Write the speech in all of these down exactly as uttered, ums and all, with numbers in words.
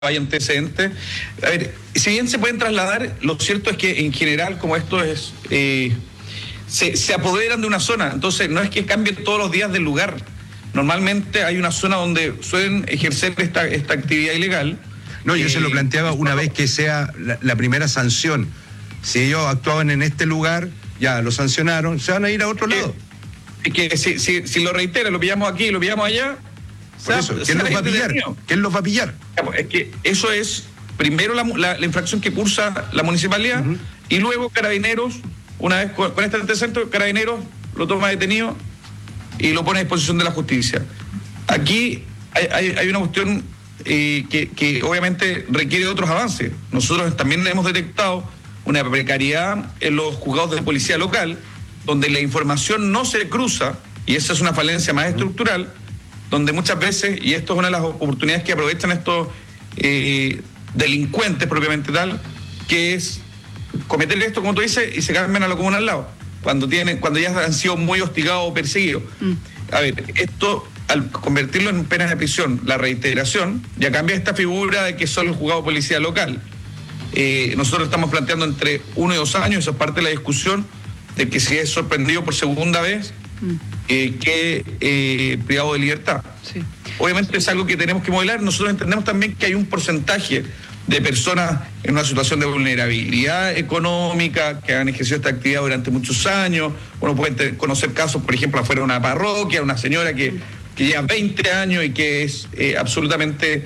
hay antecedentes. A ver, si bien se pueden trasladar, lo cierto es que en general, como esto es, eh, se, se apoderan de una zona, entonces no es que cambien todos los días del lugar. Normalmente hay una zona donde suelen ejercer esta, esta actividad ilegal. No, yo eh, se lo planteaba una vez que sea la, la primera sanción. Si ellos actuaban en este lugar, ya lo sancionaron, se van a ir a otro lado. Es que si, si, si lo reitera, lo pillamos aquí, lo pillamos allá. Por eso, ¿quién los va a pillar? ¿Quién los va a pillar? Es que eso es primero la, la, la infracción que cursa la municipalidad, uh-huh. y luego Carabineros, una vez con, con este antecedente, Carabineros lo toma detenido y lo pone a disposición de la justicia. Aquí hay, hay, hay una cuestión eh, que, que obviamente requiere de otros avances. Nosotros también hemos detectado una precariedad en los juzgados de policía local, donde la información no se cruza, y esa es una falencia más estructural, donde muchas veces, y esto es una de las oportunidades que aprovechan estos eh, delincuentes propiamente tal, que es cometer esto, como tú dices, y se cambian a la comuna al lado, cuando tienen, cuando ya han sido muy hostigados o perseguidos. Mm. A ver, esto, al convertirlo en pena de prisión, la reiteración, ya cambia esta figura de que solo el juzgado de policía local. Eh, nosotros estamos planteando entre uno y dos años, eso es parte de la discusión, de que si es sorprendido por segunda vez, mm. eh, que eh, privado de libertad. Sí. Obviamente es algo que tenemos que modelar. Nosotros entendemos también que hay un porcentaje de personas en una situación de vulnerabilidad económica que han ejercido esta actividad durante muchos años. Uno puede conocer casos, por ejemplo, afuera de una parroquia, una señora que, que lleva veinte años y que es eh, absolutamente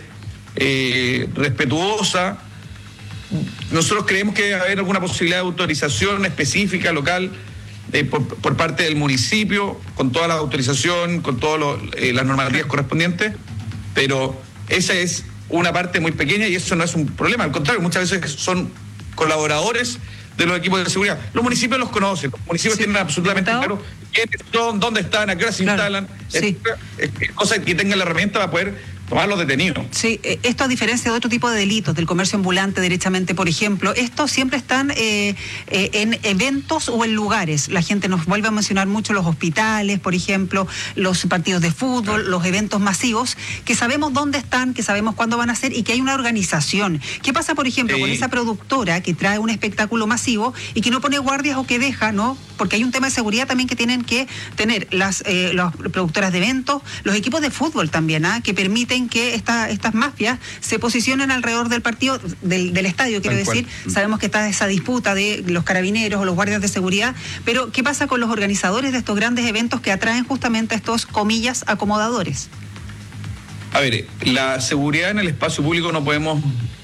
eh, respetuosa. Nosotros creemos que debe haber alguna posibilidad de autorización específica local eh, por, por parte del municipio, con toda la autorización, con todas eh, las normativas correspondientes, pero esa es una parte muy pequeña y eso no es un problema. Al contrario, muchas veces son colaboradores de los equipos de seguridad. Los municipios los conocen, los municipios sí, tienen absolutamente claro quiénes son, dónde están, a qué hora se claro, instalan, sí. es, es, cosa que tengan la herramienta para poder tomarlos detenidos. Sí, esto a diferencia de otro tipo de delitos, del comercio ambulante derechamente, por ejemplo, estos siempre están eh, eh, en eventos o en lugares. La gente nos vuelve a mencionar mucho los hospitales, por ejemplo, los partidos de fútbol, claro. los eventos masivos, que sabemos dónde están, que sabemos cuándo van a ser y que hay una organización. ¿Qué pasa, por ejemplo, sí. con esa productora que trae un espectáculo masivo y que no pone guardias o que deja, ¿no? Porque hay un tema de seguridad también que tienen que tener las, eh, las productoras de eventos, los equipos de fútbol también, ¿ah? que permiten que esta, estas mafias se posicionen alrededor del partido, del, del estadio, quiero Tal decir. Cual. Sabemos que está esa disputa de los carabineros o los guardias de seguridad, pero ¿qué pasa con los organizadores de estos grandes eventos que atraen justamente a estos, comillas, acomodadores? A ver, la seguridad en el espacio público no podemos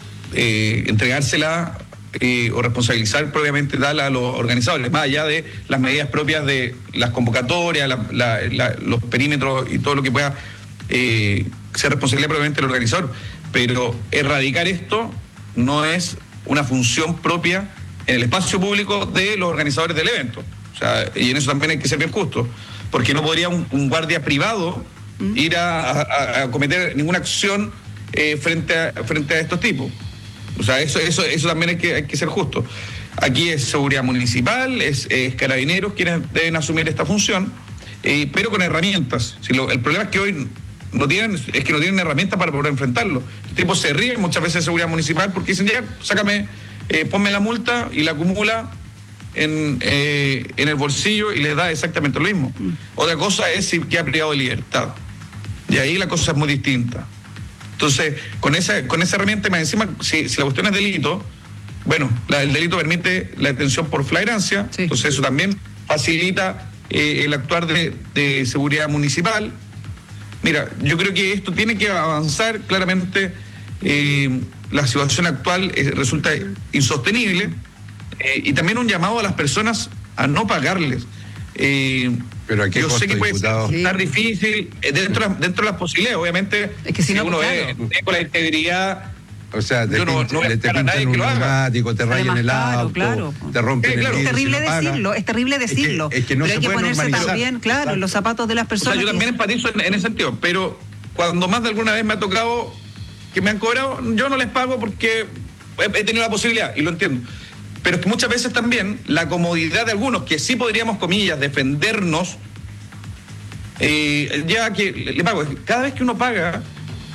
eh, entregársela eh, o responsabilizar propiamente tal a los organizadores, más allá de las medidas propias de las convocatorias, la, la, la, los perímetros y todo lo que pueda eh, ser responsabilidad propiamente del organizador. Pero erradicar esto no es una función propia en el espacio público de los organizadores del evento. O sea, y en eso también hay que ser bien justo, porque no podría un, un guardia privado ¿Mm? ir a, a, a cometer ninguna acción eh, frente a, frente a estos tipos. O sea, eso, eso, eso también hay que, hay que ser justo. Aquí es seguridad municipal, es, es Carabineros quienes deben asumir esta función, eh, pero con herramientas. Si lo, el problema es que hoy no tienen, es que no tienen herramientas para poder enfrentarlo. Los tipos se ríen muchas veces de seguridad municipal porque dicen, ya, sácame, eh, ponme la multa y la acumula en, eh, en el bolsillo y les da exactamente lo mismo. Mm. Otra cosa es si queda privado de libertad. Y ahí la cosa es muy distinta. Entonces, con esa, con esa herramienta, más encima, si, si la cuestión es delito, bueno, la, el delito permite la detención por flagrancia, sí. entonces eso también facilita eh, el actuar de, de seguridad municipal. Mira, yo creo que esto tiene que avanzar claramente. Eh, la situación actual eh, resulta insostenible eh, y también un llamado a las personas a no pagarles. Eh, Pero aquí yo sé que puede diputado? ser estar difícil eh, dentro, de, dentro de las posibilidades, obviamente. Es que si, si no, uno claro. ve con la integridad. O sea, te, yo no, pinta, no te pintan un neumático, te rayan el auto, claro, claro. te rompen eh, claro. el vidrio. Es terrible si no decirlo, paga. es terrible decirlo. Es que, es que no pero se hay que puede ponerse normalizar. también, claro, claro, en los zapatos de las personas. O sea, yo también empatizo en, en ese sentido, pero cuando más de alguna vez me ha tocado que me han cobrado, yo no les pago porque he, he tenido la posibilidad, y lo entiendo. Pero es que muchas veces también la comodidad de algunos, que sí podríamos, comillas, defendernos, eh, ya que le pago. Cada vez que uno paga,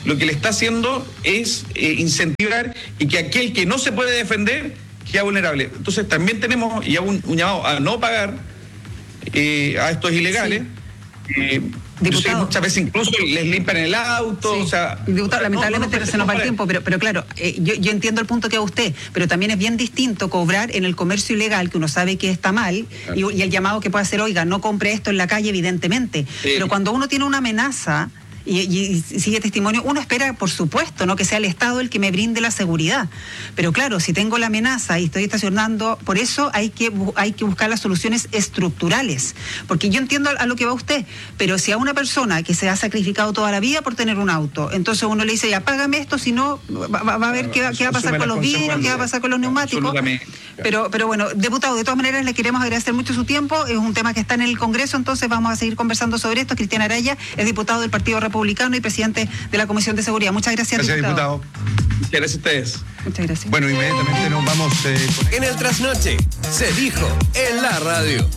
lo que le está haciendo es eh, incentivar y que aquel que no se puede defender queda vulnerable. Entonces también tenemos ya un, un llamado a no pagar eh, a estos ilegales. Sí. Eh, Diputado. Muchas veces incluso les limpian el auto, sí. o sea... Diputado, lamentablemente no, no, no, se nos va el tiempo, pero, pero claro, eh, yo, yo entiendo el punto que va usted, pero también es bien distinto cobrar en el comercio ilegal, que uno sabe que está mal, claro. y, y el llamado que puede hacer, oiga, no compre esto en la calle, evidentemente, sí. pero cuando uno tiene una amenaza... Y, y, y sigue testimonio, uno espera, por supuesto, no que sea el Estado el que me brinde la seguridad. Pero claro, si tengo la amenaza y estoy estacionando, por eso hay que, hay que buscar las soluciones estructurales. Porque yo entiendo a lo que va usted, pero si a una persona que se ha sacrificado toda la vida por tener un auto, entonces uno le dice, ya págame esto, si no, va, va a ver qué, qué va a pasar con los vidrios, qué va a pasar con los neumáticos. Pero, pero bueno, diputado, de todas maneras le queremos agradecer mucho su tiempo. Es un tema que está en el Congreso, entonces vamos a seguir conversando sobre esto. Cristian Araya es diputado del Partido Republicano Republicano y presidente de la Comisión de Seguridad. Muchas gracias, gracias diputado. diputado. Muchas gracias a ustedes. Muchas gracias. Bueno, inmediatamente nos vamos... Eh, con... En el Trasnoche se dijo en la radio.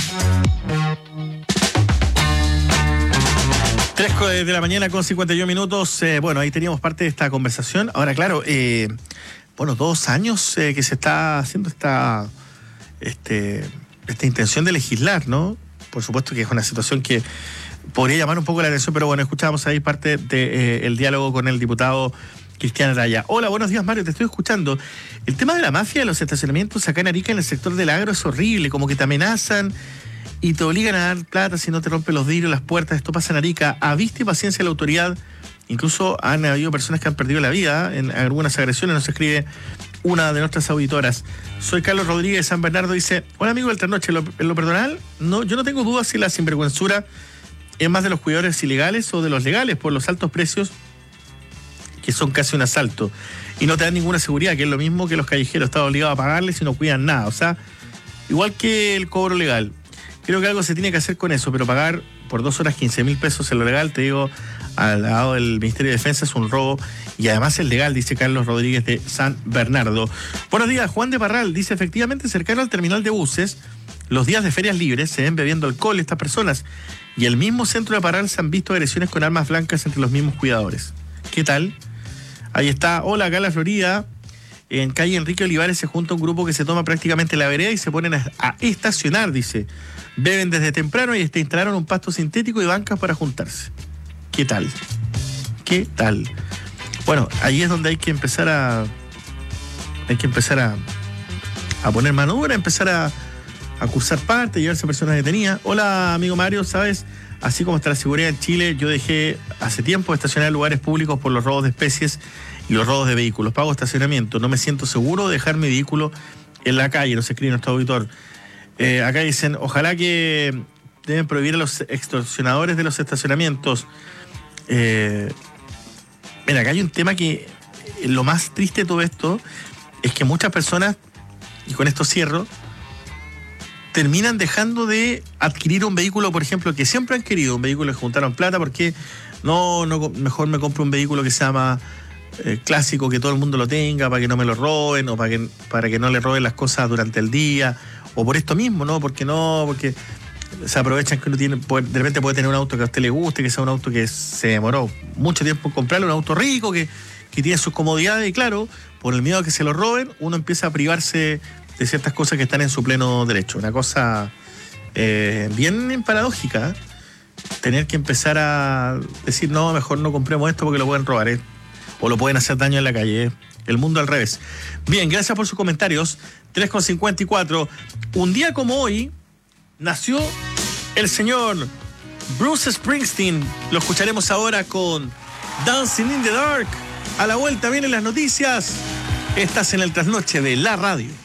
tres de la mañana con cincuenta y uno minutos. Eh, bueno, ahí teníamos parte de esta conversación. Ahora, claro, eh, bueno, dos años eh, que se está haciendo esta, este, esta intención de legislar, ¿no? Por supuesto que es una situación que podría llamar un poco la atención, pero bueno, escuchábamos ahí parte del de, eh, diálogo con el diputado Cristian Araya. Hola, buenos días, Mario, te estoy escuchando. El tema de la mafia de los estacionamientos acá en Arica, en el sector del agro, es horrible, como que te amenazan y te obligan a dar plata si no te rompen los vidrios, las puertas. Esto pasa en Arica. A vista y paciencia de la autoridad. Incluso han habido personas que han perdido la vida en algunas agresiones, nos escribe una de nuestras auditoras. Soy Carlos Rodríguez de San Bernardo, dice, hola amigo del Trasnoche, en lo, en lo personal, no, yo no tengo dudas si la sinvergüenzura es más de los cuidadores ilegales o de los legales por los altos precios, que son casi un asalto, y no te dan ninguna seguridad, que es lo mismo que los callejeros, están obligados a pagarles y no cuidan nada, o sea, igual que el cobro legal. Creo que algo se tiene que hacer con eso, pero pagar por dos horas quince mil pesos en lo legal, te digo, al lado del Ministerio de Defensa es un robo, y además es legal, dice Carlos Rodríguez de San Bernardo. Buenos días, Juan de Parral, dice, efectivamente, cercano al terminal de buses, los días de ferias libres se ven bebiendo alcohol estas personas, y el mismo centro de Parral se han visto agresiones con armas blancas entre los mismos cuidadores. ¿Qué tal? Ahí está, hola, acá en la Florida, en calle Enrique Olivares se junta un grupo que se toma prácticamente la vereda y se ponen a, a estacionar, dice. Beben desde temprano y hasta instalaron un pasto sintético y bancas para juntarse. ¿Qué tal? ¿Qué tal? Bueno, ahí es donde hay que empezar a... Hay que empezar a, a poner mano dura, empezar a, a cursar parte, llevarse a personas detenidas. Hola, amigo Mario, ¿sabes? Así como está la seguridad en Chile, yo dejé hace tiempo de estacionar en lugares públicos por los robos de especies y los robos de vehículos. Pago estacionamiento, no me siento seguro de dejar mi vehículo en la calle, nos escribe nuestro auditor. Eh, acá dicen, ojalá que deben prohibir a los extorsionadores de los estacionamientos. Eh, mira, acá hay un tema que eh, lo más triste de todo esto es que muchas personas, y con esto cierro, terminan dejando de adquirir un vehículo, por ejemplo, que siempre han querido, un vehículo que juntaron plata, porque no, no mejor me compro un vehículo que se llama eh, clásico, que todo el mundo lo tenga, para que no me lo roben, o para que, para que no le roben las cosas durante el día, o por esto mismo, ¿no? Porque no, porque se aprovechan que uno tiene, de repente puede tener un auto que a usted le guste, que sea un auto que se demoró mucho tiempo en comprarlo, un auto rico, que, que tiene sus comodidades, y claro, por el miedo a que se lo roben, uno empieza a privarse de ciertas cosas que están en su pleno derecho. Una cosa eh, bien paradójica, ¿eh? Tener que empezar a decir, no, mejor no compremos esto porque lo pueden robar, ¿eh? O lo pueden hacer daño en la calle, ¿eh? El mundo al revés. Bien, gracias por sus comentarios. tres con cincuenta y cuatro. Un día como hoy nació el señor Bruce Springsteen. Lo escucharemos ahora con Dancing in the Dark. A la vuelta vienen las noticias. Estás en el Trasnoche de la radio.